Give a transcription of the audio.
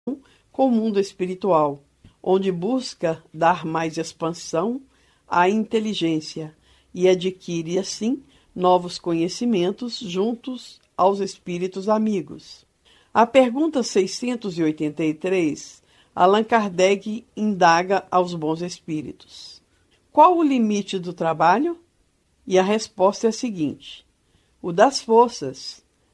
com o mundo espiritual, onde busca dar mais expansão à inteligência e adquire, assim, novos conhecimentos juntos aos espíritos amigos. A pergunta 683, Allan Kardec indaga aos bons espíritos: qual o limite do trabalho? E a resposta é a seguinte: o das forças.